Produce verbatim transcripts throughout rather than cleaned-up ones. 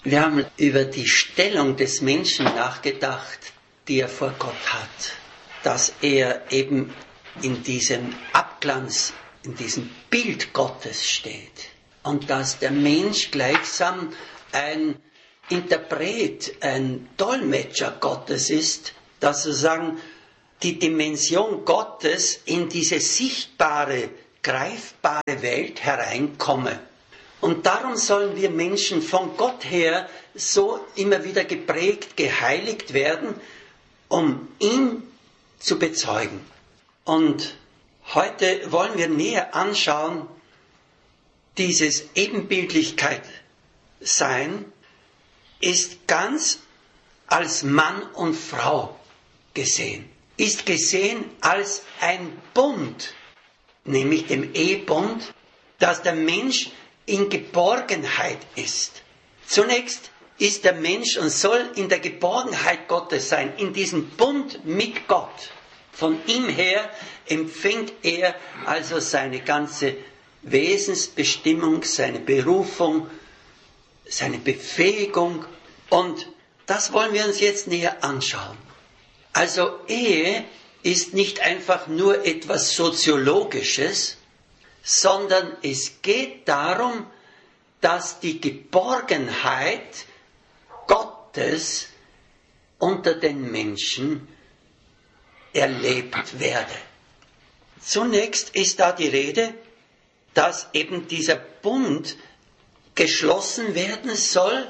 Wir haben über die Stellung des Menschen nachgedacht, die er vor Gott hat. Dass er eben in diesem Abglanz, in diesem Bild Gottes steht. Und dass der Mensch gleichsam ein Interpret, ein Dolmetscher Gottes ist, dass sozusagen die Dimension Gottes in diese sichtbare, greifbare Welt hereinkomme. Und darum sollen wir Menschen von Gott her so immer wieder geprägt, geheiligt werden, um ihn zu bezeugen. Und heute wollen wir näher anschauen, dieses Ebenbildlichkeit sein ist ganz als Mann und Frau gesehen. Ist gesehen als ein Bund, nämlich dem Ehebund, dass der Mensch in Geborgenheit ist. Zunächst ist der Mensch und soll in der Geborgenheit Gottes sein, in diesem Bund mit Gott. Von ihm her empfängt er also seine ganze Wesensbestimmung, seine Berufung, seine Befähigung. Und das wollen wir uns jetzt näher anschauen. Also Ehe ist nicht einfach nur etwas Soziologisches, sondern es geht darum, dass die Geborgenheit Gottes unter den Menschen erlebt werde. Zunächst ist da die Rede, dass eben dieser Bund geschlossen werden soll,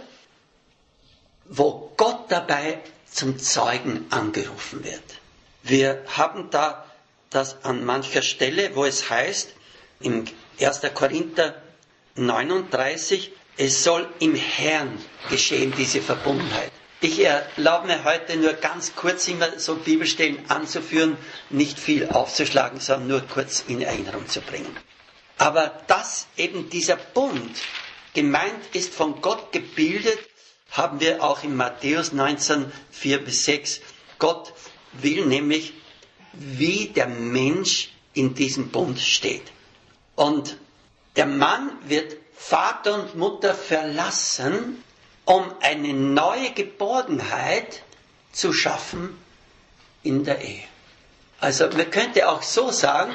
wo Gott dabei zum Zeugen angerufen wird. Wir haben da das an mancher Stelle, wo es heißt, im erster Korinther neununddreißig, es soll im Herrn geschehen, diese Verbundenheit. Ich erlaube mir heute nur ganz kurz immer so Bibelstellen anzuführen, nicht viel aufzuschlagen, sondern nur kurz in Erinnerung zu bringen. Aber dass eben dieser Bund gemeint ist, von Gott gebildet, haben wir auch in Matthäus neunzehn, vier bis sechs. Gott will nämlich, wie der Mensch in diesem Bund steht. Und der Mann wird Vater und Mutter verlassen, um eine neue Geborgenheit zu schaffen in der Ehe. Also man könnte auch so sagen,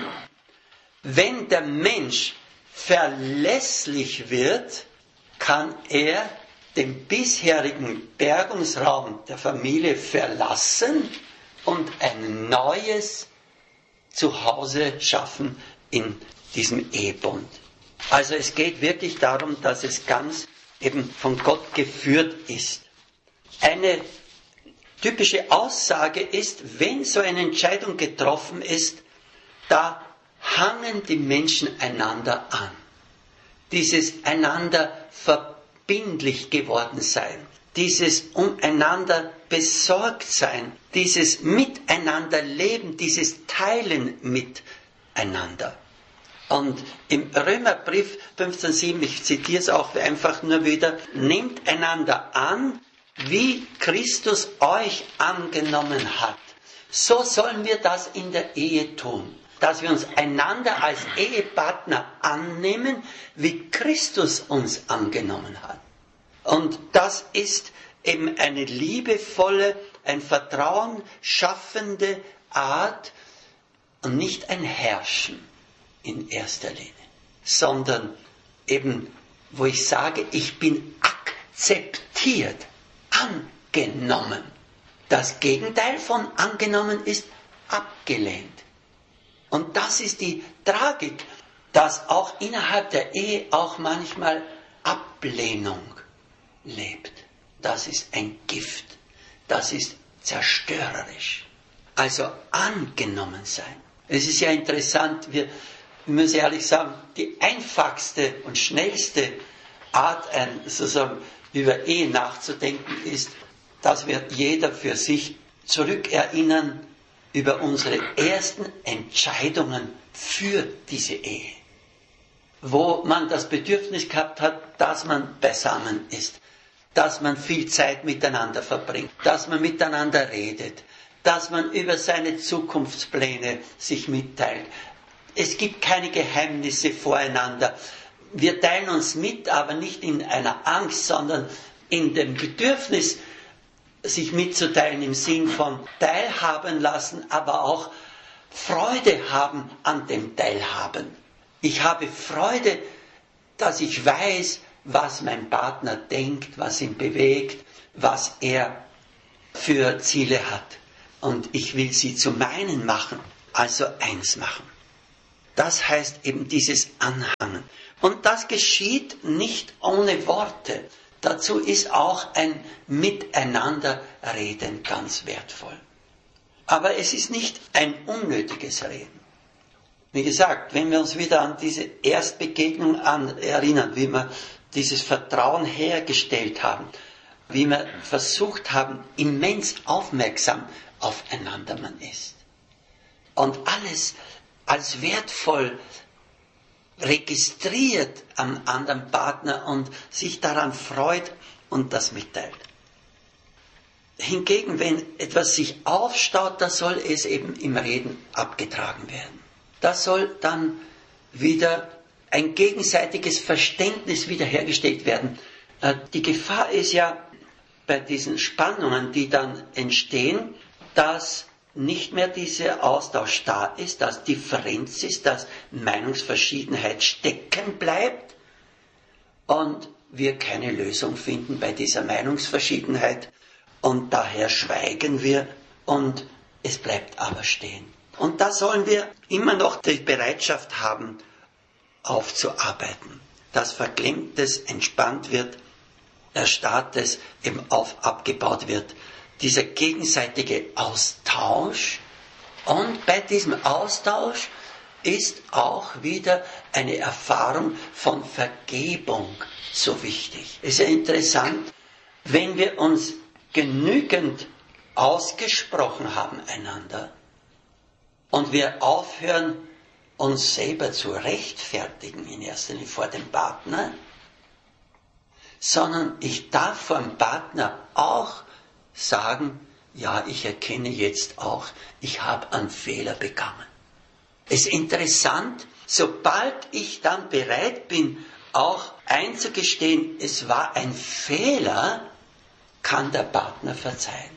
wenn der Mensch verlässlich wird, kann er den bisherigen Bergungsraum der Familie verlassen und ein neues Zuhause schaffen in diesem Ehebund. Also es geht wirklich darum, dass es ganz eben von Gott geführt ist. Eine typische Aussage ist, wenn so eine Entscheidung getroffen ist, da hangen die Menschen einander an. Dieses einander verbindlich geworden sein, dieses umeinander besorgt sein, dieses miteinander leben, dieses Teilen miteinander. Und im Römerbrief fünfzehn sieben, ich zitiere es auch einfach nur wieder, nehmt einander an, wie Christus euch angenommen hat. So sollen wir das in der Ehe tun, dass wir uns einander als Ehepartner annehmen, wie Christus uns angenommen hat. Und das ist eben eine liebevolle, ein Vertrauen schaffende Art und nicht ein Herrschen in erster Linie, sondern eben, wo ich sage, ich bin akzeptiert, angenommen. Das Gegenteil von angenommen ist abgelehnt. Und das ist die Tragik, dass auch innerhalb der Ehe auch manchmal Ablehnung lebt. Das ist ein Gift. Das ist zerstörerisch. Also angenommen sein. Es ist ja interessant, wir müssen ehrlich sagen, die einfachste und schnellste Art, ein, sozusagen, über Ehe nachzudenken, ist, dass wir jeder für sich zurückerinnern über unsere ersten Entscheidungen für diese Ehe. Wo man das Bedürfnis gehabt hat, dass man beisammen ist, dass man viel Zeit miteinander verbringt, dass man miteinander redet, dass man über seine Zukunftspläne sich mitteilt. Es gibt keine Geheimnisse voreinander. Wir teilen uns mit, aber nicht in einer Angst, sondern in dem Bedürfnis, sich mitzuteilen im Sinn von teilhaben lassen, aber auch Freude haben an dem Teilhaben. Ich habe Freude, dass ich weiß, was mein Partner denkt, was ihn bewegt, was er für Ziele hat. Und ich will sie zu meinen machen, also eins machen. Das heißt eben dieses Anhangen. Und das geschieht nicht ohne Worte. Dazu ist auch ein Miteinanderreden ganz wertvoll. Aber es ist nicht ein unnötiges Reden. Wie gesagt, wenn wir uns wieder an diese Erstbegegnung an erinnern, wie wir dieses Vertrauen hergestellt haben, wie wir versucht haben, immens aufmerksam aufeinander man ist. Und alles als wertvoll registriert am anderen Partner und sich daran freut und das mitteilt. Hingegen, wenn etwas sich aufstaut, da soll es eben im Reden abgetragen werden. Da soll dann wieder ein gegenseitiges Verständnis wiederhergestellt werden. Die Gefahr ist ja bei diesen Spannungen, die dann entstehen, dass nicht mehr dieser Austausch da ist, dass Differenz ist, dass Meinungsverschiedenheit stecken bleibt und wir keine Lösung finden bei dieser Meinungsverschiedenheit und daher schweigen wir und es bleibt aber stehen. Und da sollen wir immer noch die Bereitschaft haben, aufzuarbeiten, dass Verklemmtes entspannt wird, Erstarrtes eben auf abgebaut wird. Dieser gegenseitige Austausch und bei diesem Austausch ist auch wieder eine Erfahrung von Vergebung so wichtig. Es ist ja interessant, wenn wir uns genügend ausgesprochen haben einander und wir aufhören, uns selber zu rechtfertigen, in erster Linie vor dem Partner, sondern ich darf vor dem Partner auch sagen, ja, ich erkenne jetzt auch, ich habe einen Fehler begangen. Es ist interessant, sobald ich dann bereit bin, auch einzugestehen, es war ein Fehler, kann der Partner verzeihen.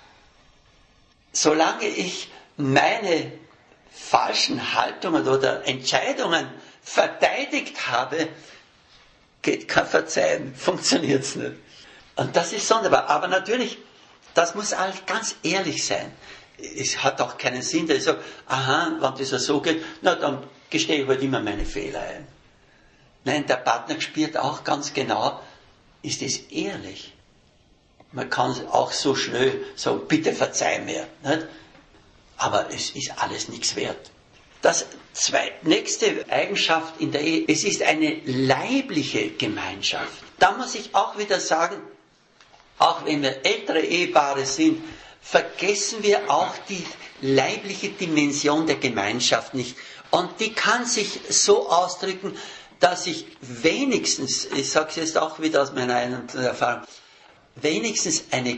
Solange ich meine falschen Haltungen oder Entscheidungen verteidigt habe, geht kein Verzeihen, funktioniert es nicht. Und das ist sonderbar. Aber natürlich, das muss halt ganz ehrlich sein. Es hat auch keinen Sinn, dass ich sage, aha, wenn das so geht, na dann gestehe ich halt immer meine Fehler ein. Nein, der Partner spürt auch ganz genau, ist es ehrlich. Man kann auch so schnell sagen, bitte verzeih mir. Nicht? Aber es ist alles nichts wert. Das zweite, nächste Eigenschaft in der Ehe, es ist eine leibliche Gemeinschaft. Da muss ich auch wieder sagen, auch wenn wir ältere Ehepaare sind, vergessen wir auch die leibliche Dimension der Gemeinschaft nicht. Und die kann sich so ausdrücken, dass ich wenigstens, ich sage es jetzt auch wieder aus meiner eigenen Erfahrung, wenigstens eine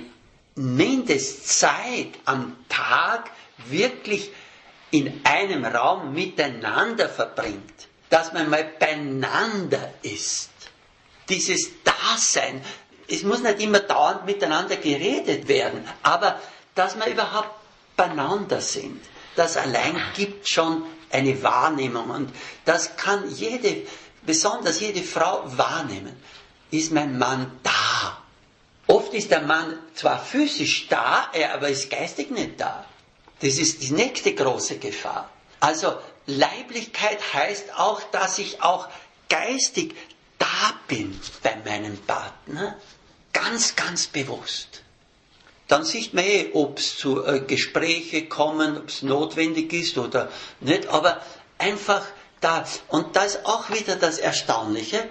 Mindestzeit am Tag wirklich in einem Raum miteinander verbringt, dass man mal beieinander ist. Dieses Dasein, es muss nicht immer dauernd miteinander geredet werden, aber dass wir überhaupt beieinander sind, das allein gibt schon eine Wahrnehmung und das kann jede, besonders jede Frau wahrnehmen. Ist mein Mann da? Oft ist der Mann zwar physisch da, er aber ist geistig nicht da. Das ist die nächste große Gefahr. Also Leiblichkeit heißt auch, dass ich auch geistig da bin bei meinem Partner, ganz, ganz bewusst. Dann sieht man eh, ob es zu äh, Gesprächen kommen, ob es notwendig ist oder nicht, aber einfach da. Und da ist auch wieder das Erstaunliche,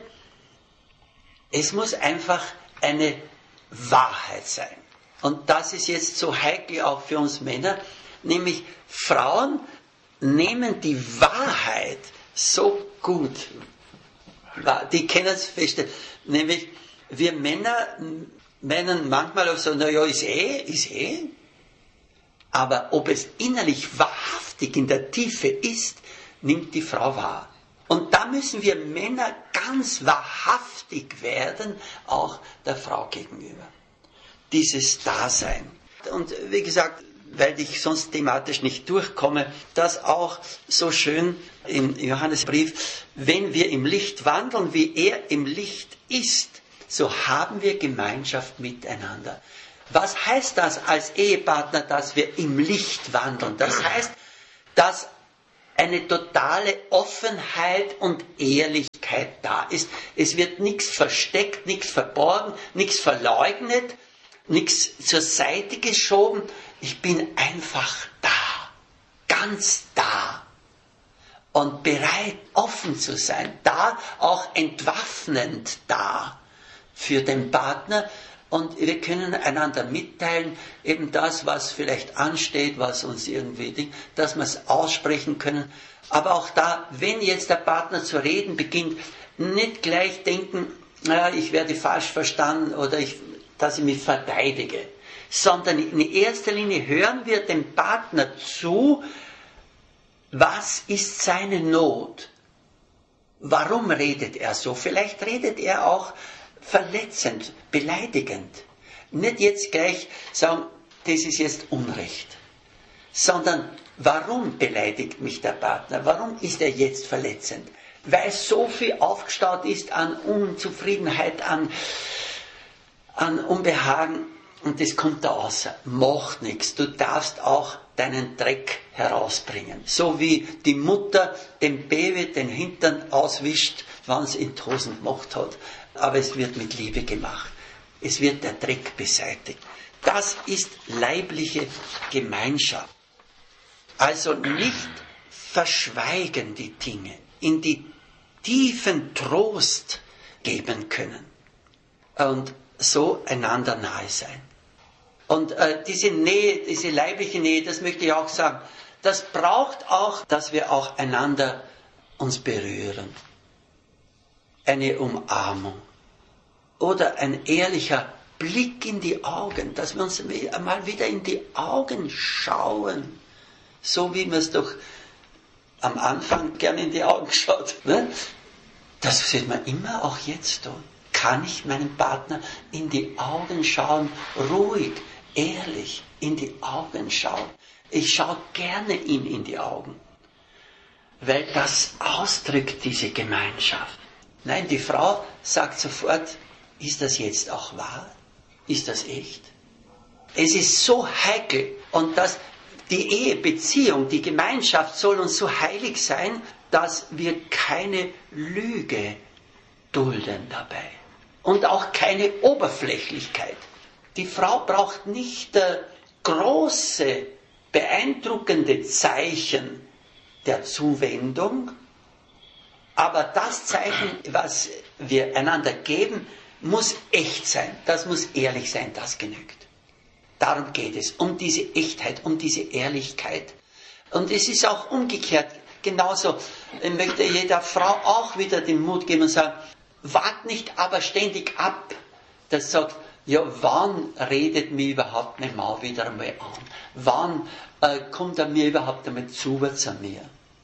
es muss einfach eine Wahrheit sein. Und das ist jetzt so heikel auch für uns Männer, nämlich Frauen nehmen die Wahrheit so gut, die können es feststellen, nämlich wir Männer meinen manchmal auch so, naja, ist eh, ist eh, aber ob es innerlich wahrhaftig in der Tiefe ist, nimmt die Frau wahr. Und da müssen wir Männer ganz wahrhaftig werden, auch der Frau gegenüber. Dieses Dasein. Und wie gesagt, weil ich sonst thematisch nicht durchkomme, das auch so schön im Johannesbrief, wenn wir im Licht wandeln, wie er im Licht ist, so haben wir Gemeinschaft miteinander. Was heißt das als Ehepartner, dass wir im Licht wandeln? Das heißt, dass eine totale Offenheit und Ehrlichkeit da ist. Es wird nichts versteckt, nichts verborgen, nichts verleugnet, nichts zur Seite geschoben. Ich bin einfach da, ganz da und bereit, offen zu sein, da auch entwaffnend da für den Partner. Und wir können einander mitteilen, eben das, was vielleicht ansteht, was uns irgendwie, dass wir es aussprechen können. Aber auch da, wenn jetzt der Partner zu reden beginnt, nicht gleich denken, naja, ich werde falsch verstanden oder ich, dass ich mich verteidige. Sondern in erster Linie hören wir dem Partner zu, was ist seine Not? Warum redet er so? Vielleicht redet er auch verletzend, beleidigend. Nicht jetzt gleich sagen, das ist jetzt Unrecht, sondern warum beleidigt mich der Partner? Warum ist er jetzt verletzend? Weil so viel aufgestaut ist an Unzufriedenheit, an, an Unbehagen und das kommt da raus. Macht nichts, du darfst auch deinen Dreck herausbringen. So wie die Mutter dem Baby den Hintern auswischt, wenn es in die Hosen gemacht hat. Aber es wird mit Liebe gemacht. Es wird der Dreck beseitigt. Das ist leibliche Gemeinschaft. Also nicht verschweigen die Dinge, in die tiefen Trost geben können und so einander nahe sein. Und äh, diese Nähe, diese leibliche Nähe, das möchte ich auch sagen, das braucht auch, dass wir auch einander uns berühren. Eine Umarmung oder ein ehrlicher Blick in die Augen, dass wir uns einmal wieder in die Augen schauen, so wie man es doch am Anfang gerne in die Augen schaut. Ne? Das sollte man immer auch jetzt tun. Kann ich meinem Partner in die Augen schauen, ruhig, ehrlich in die Augen schauen. Ich schaue gerne ihm in die Augen, weil das ausdrückt diese Gemeinschaft. Nein, die Frau sagt sofort, ist das jetzt auch wahr? Ist das echt? Es ist so heikel und das, die Ehebeziehung, die Gemeinschaft soll uns so heilig sein, dass wir keine Lüge dulden dabei. Und auch keine Oberflächlichkeit. Die Frau braucht nicht äh, große, beeindruckende Zeichen der Zuwendung, aber das Zeichen, was wir einander geben, muss echt sein, das muss ehrlich sein, das genügt. Darum geht es, um diese Echtheit, um diese Ehrlichkeit. Und es ist auch umgekehrt genauso. Ich möchte jeder Frau auch wieder den Mut geben und sagen, wart nicht aber ständig ab, das sagt, ja, wann redet mir überhaupt mein Mann wieder einmal an? Wann äh, kommt er mir überhaupt einmal zu mir?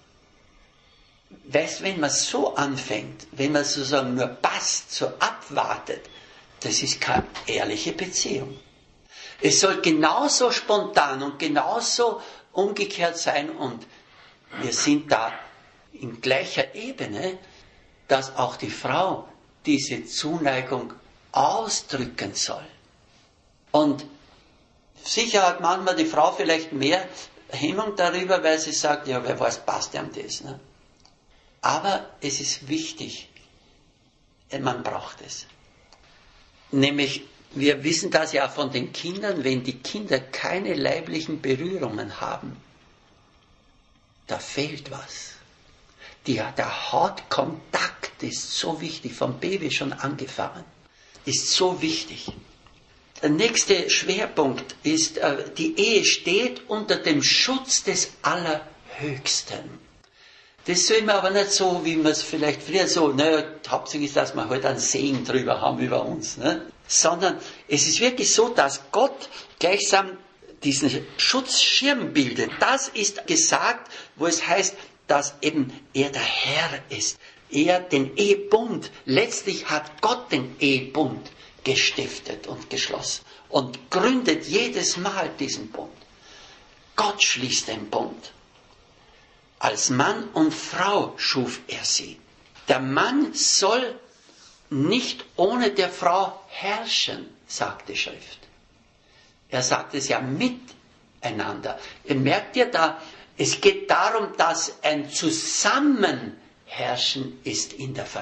Weißt, wenn man so anfängt, wenn man sozusagen nur passt, so abwartet, das ist keine ehrliche Beziehung. Es soll genauso spontan und genauso umgekehrt sein und wir sind da in gleicher Ebene, dass auch die Frau diese Zuneigung ausdrücken soll. Und sicher hat manchmal die Frau vielleicht mehr Hemmung darüber, weil sie sagt, ja, wer weiß, passt ihm das. Ne? Aber es ist wichtig, man braucht es. Nämlich, wir wissen das ja von den Kindern, wenn die Kinder keine leiblichen Berührungen haben, da fehlt was. Die, der Hautkontakt ist so wichtig, vom Baby schon angefangen, ist so wichtig. Der nächste Schwerpunkt ist, die Ehe steht unter dem Schutz des Allerhöchsten. Das soll man aber nicht so, wie man es vielleicht früher so, naja, hauptsächlich ist, dass wir halt einen Segen drüber haben über uns, ne? Sondern es ist wirklich so, dass Gott gleichsam diesen Schutzschirm bildet. Das ist gesagt, wo es heißt, dass eben er der Herr ist. Er den Ehebund, letztlich hat Gott den Ehebund gestiftet und geschlossen und gründet jedes Mal diesen Bund. Gott schließt den Bund. Als Mann und Frau schuf er sie. Der Mann soll nicht ohne der Frau herrschen, sagt die Schrift. Er sagt es ja miteinander. Ihr merkt ja da, es geht darum, dass ein Zusammenherrschen ist in der Familie.